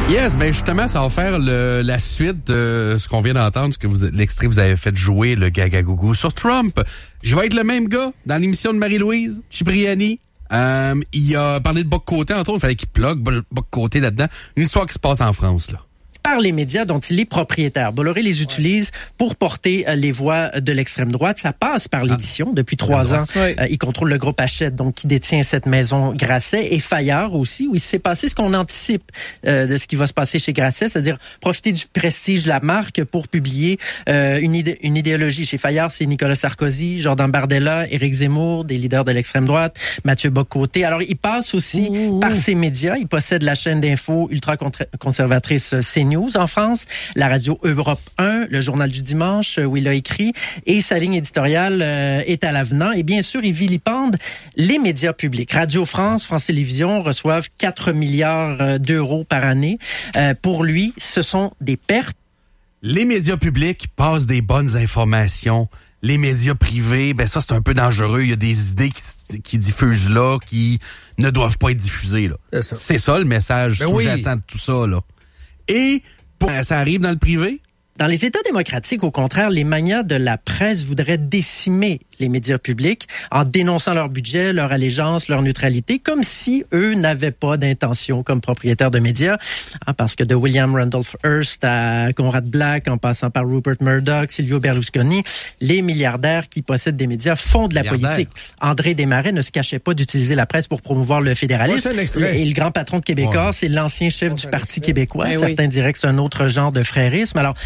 Yes, ben justement, ça va faire la suite de ce qu'on vient d'entendre, l'extrait que vous avez fait jouer, le Gagagougou sur Trump. Je vais être le même gars dans l'émission de Marie-Louise Cipriani. Il a parlé de Bock-Côté, entre autres, il fallait qu'il plug Bock-Côté là-dedans. Une histoire qui se passe en France, là. Par les médias dont il est propriétaire. Bolloré les utilise pour porter les voix de l'extrême droite. Ça passe par l'édition. Depuis 3 ans, il contrôle le groupe Hachette, donc qui détient cette maison Grasset, et Fayard aussi, où il s'est passé ce qu'on anticipe de ce qui va se passer chez Grasset, c'est-à-dire profiter du prestige de la marque pour publier une idéologie. Chez Fayard, c'est Nicolas Sarkozy, Jordan Bardella, Éric Zemmour, des leaders de l'extrême droite, Mathieu Bock-Côté. Alors, il passe aussi par ses médias. Il possède la chaîne d'info ultra-conservatrice CNews en France, la radio Europe 1, le journal du dimanche où il a écrit, et sa ligne éditoriale est à l'avenant. Et bien sûr, il vilipende les médias publics. Radio France, France Télévisions reçoivent 4 milliards d'euros par année. Pour lui, ce sont des pertes. Les médias publics passent des bonnes informations. Les médias privés, ben ça, c'est un peu dangereux. Il y a des idées qui diffusent là, qui ne doivent pas être diffusées, là. C'est ça le message sous-jacent de tout ça, là. Et ça arrive dans le privé? Dans les États démocratiques, au contraire, les magnats de la presse voudraient décimer les médias publics en dénonçant leur budget, leur allégeance, leur neutralité, comme si eux n'avaient pas d'intention comme propriétaires de médias. Parce que de William Randolph Hearst à Conrad Black, en passant par Rupert Murdoch, Silvio Berlusconi, les milliardaires qui possèdent des médias font de la politique. André Desmarais ne se cachait pas d'utiliser la presse pour promouvoir le fédéralisme. Et le grand patron de Québécois, c'est l'ancien chef du Parti québécois. Certains diraient que c'est un autre genre de frérisme. Alors,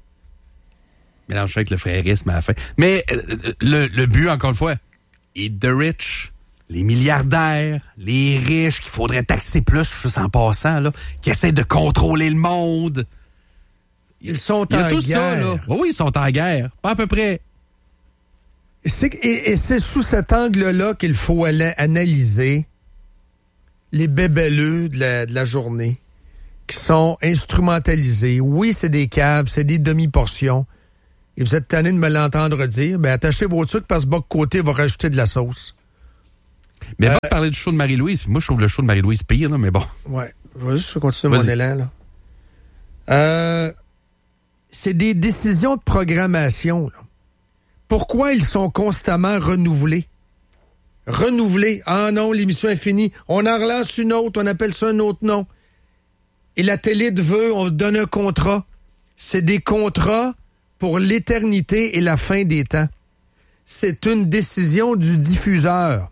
mélange avec le frérisme à la fin. Mais le but, encore une fois, est the rich, les milliardaires, les riches qu'il faudrait taxer plus, juste en passant, là, qui essaient de contrôler le monde. Ils sont en guerre. Ça, là. Oui, ils sont en guerre. Pas à peu près. Et c'est sous cet angle-là qu'il faut analyser les bébelleux de la journée qui sont instrumentalisés. Oui, c'est des caves, c'est des demi-portions. Et vous êtes tanné de me l'entendre dire, ben attachez vos trucs parce que Bock-Côté va rajouter de la sauce. Mais va parler du show de Marie-Louise. Moi, je trouve le show de Marie-Louise pire, là, mais bon. Ouais, je vais juste continuer mon élan, là. C'est des décisions de programmation, là. Pourquoi ils sont constamment renouvelés? Renouvelés. Ah non, l'émission est finie. On en relance une autre, on appelle ça un autre nom. Et la télé veut, on donne un contrat. C'est des contrats pour l'éternité et la fin des temps. C'est une décision du diffuseur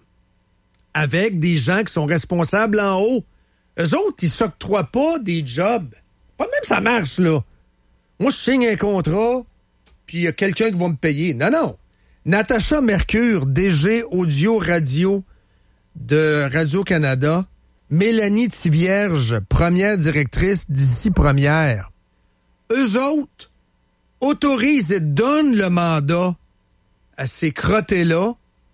avec des gens qui sont responsables en haut. Eux autres, ils s'octroient pas des jobs. Pas même ça marche, là. Moi, je signe un contrat, puis il y a quelqu'un qui va me payer. Non, non. Natacha Mercure, DG Audio-Radio de Radio-Canada, Mélanie Thivierge, première directrice d'Ici Première. Eux autres autorise et donne le mandat à ces crottés-là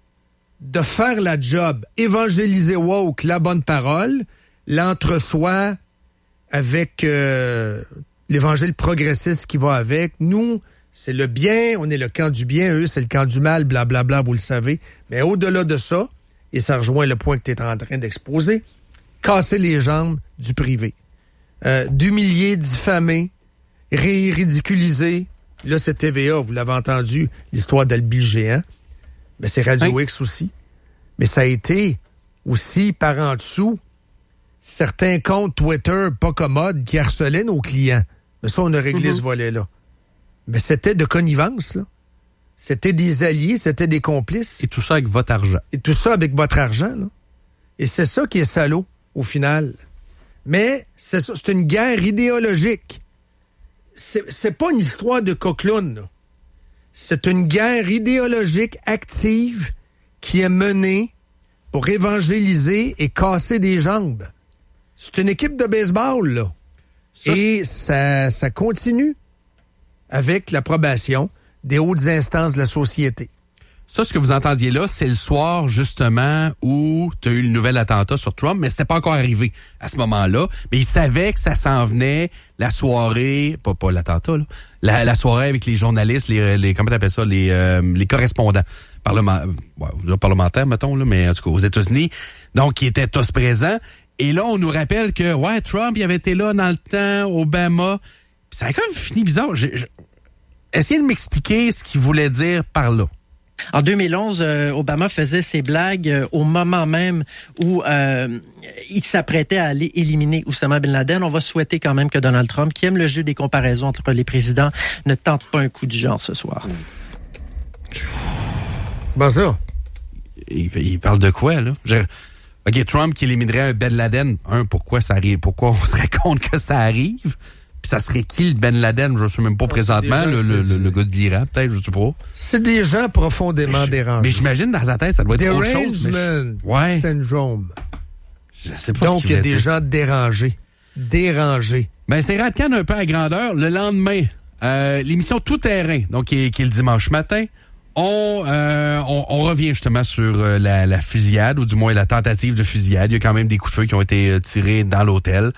de faire la job. Évangéliser woke, la bonne parole, l'entre-soi avec l'évangile progressiste qui va avec. Nous, c'est le bien, on est le camp du bien, eux, c'est le camp du mal, blablabla, vous le savez. Mais au-delà de ça, et ça rejoint le point que tu es en train d'exposer, casser les jambes du privé. D'humilier, diffamer, ridiculiser. Là, c'est TVA, vous l'avez entendu, l'histoire d'Albi Géant. Mais c'est Radio X aussi. Mais ça a été aussi par en dessous certains comptes Twitter pas commodes qui harcelaient nos clients. Mais ça, on a réglé ce volet-là. Mais c'était de connivence, là. C'était des alliés, c'était des complices. Et tout ça avec votre argent. Et tout ça avec votre argent, là. Et c'est ça qui est salaud, au final. Mais c'est ça, c'est une guerre idéologique. C'est pas une histoire de coqueluche, là. C'est une guerre idéologique active qui est menée pour évangéliser et casser des jambes. C'est une équipe de baseball, là. Et ça continue avec l'approbation des hautes instances de la société. Ça, ce que vous entendiez là, c'est le soir, justement, où tu as eu le nouvel attentat sur Trump, mais c'était pas encore arrivé à ce moment-là. Mais il savait que ça s'en venait, la soirée, pas l'attentat, là, la soirée avec les journalistes, les comment t'appelles ça, les correspondants parlementaires, mettons, là, mais en tout cas, aux États-Unis. Donc, ils étaient tous présents. Et là, on nous rappelle que, ouais, Trump, il avait été là dans le temps, Obama. Puis ça a quand même fini bizarre. Essayez de m'expliquer ce qu'il voulait dire par là. En 2011, Obama faisait ses blagues au moment même où il s'apprêtait à aller éliminer Oussama Ben Laden. On va souhaiter quand même que Donald Trump, qui aime le jeu des comparaisons entre les présidents, ne tente pas un coup du genre ce soir. Ben ça. Il parle de quoi, là? OK, Trump qui éliminerait un Ben Laden. Pourquoi ça arrive? Pourquoi on serait contre que ça arrive? Puis ça serait qui le Ben Laden? Je ne sais même pas présentement. Le gars de l'Iran, peut-être, je sais pas. C'est des gens profondément dérangés. Mais j'imagine dans sa tête, ça doit être autre chose. Ouais. Syndrome. Je sais pas. Donc, il y a des gens dérangés. Ben, c'est Radcan un peu à grandeur. Le lendemain, l'émission Tout Terrain, donc qui est le dimanche matin, on revient justement sur la fusillade, ou du moins la tentative de fusillade. Il y a quand même des coups de feu qui ont été tirés dans l'hôtel.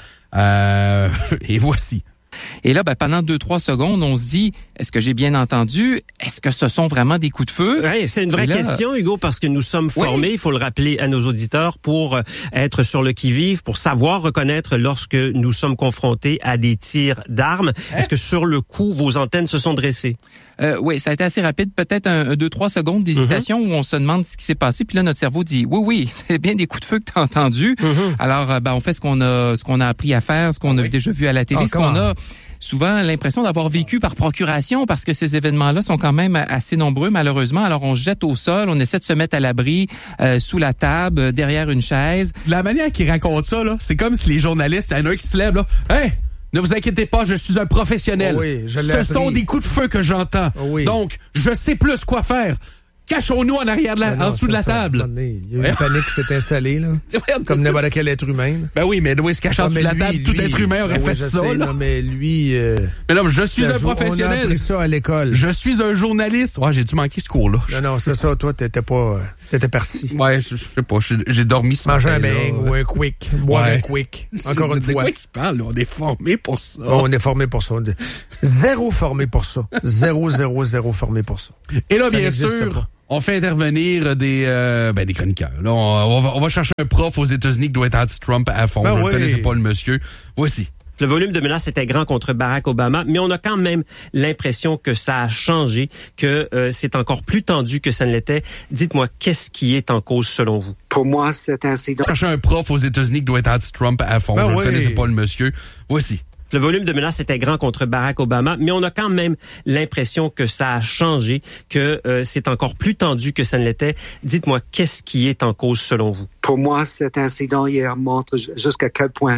Et voici. Et là, pendant 2-3 secondes, on se dit, est-ce que j'ai bien entendu? Est-ce que ce sont vraiment des coups de feu? Oui, c'est une vraie question, Hugo, parce que nous sommes formés, il faut le rappeler à nos auditeurs, pour être sur le qui-vive, pour savoir reconnaître lorsque nous sommes confrontés à des tirs d'armes. Est-ce que sur le coup, vos antennes se sont dressées? Oui, ça a été assez rapide, peut-être 2-3 secondes d'hésitation où on se demande ce qui s'est passé, puis là notre cerveau dit oui, c'est bien des coups de feu que tu as entendus. Alors on fait ce qu'on a appris à faire, ce qu'on a déjà vu à la télé, ce qu'on a souvent l'impression d'avoir vécu par procuration, parce que ces événements-là sont quand même assez nombreux malheureusement. Alors on se jette au sol, on essaie de se mettre à l'abri sous la table, derrière une chaise. La manière qu'il raconte ça là, c'est comme si les journalistes, il y en a un qui se lève là, hey! Ne vous inquiétez pas, je suis un professionnel. Oui, Ce sont des coups de feu que j'entends. Oui. Donc, je sais plus quoi faire. Cachons-nous en arrière en dessous de la table. Il y a eu une panique qui s'est installée, là. Comme n'importe quel être humain. Ben oui, mais se cacher en dessous de la table, tout être humain aurait fait ça. Là. Non, mais lui... mais non, je suis un professionnel. On a appris ça à l'école. Je suis un journaliste. Ouais, j'ai dû manquer ce cours-là. Non, c'est ça. Toi, t'étais parti. Ouais, je sais pas. J'ai dormi ce manger matin. Manger un beigne ou un quick. Boire un quick. Encore une fois. C'est quoi qui parle, là? On est formé pour ça. On est formé pour ça. Zéro formé pour ça. Zéro formé pour ça. Et là, bien sûr... On fait intervenir des chroniqueurs. Là, on va chercher un prof aux États-Unis qui doit être anti-Trump à fond. Je ne connaissais pas le monsieur. Voici. Le volume de menaces était grand contre Barack Obama, mais on a quand même l'impression que ça a changé, que c'est encore plus tendu que ça ne l'était. Dites-moi, qu'est-ce qui est en cause selon vous? Pour moi, cet incident... Chercher un prof aux États-Unis qui doit être anti-Trump à fond. Je ne connaissais pas le monsieur. Voici. Le volume de menaces était grand contre Barack Obama, mais on a quand même l'impression que ça a changé, que c'est encore plus tendu que ça ne l'était. Dites-moi, qu'est-ce qui est en cause selon vous? Pour moi, cet incident hier montre jusqu'à quel point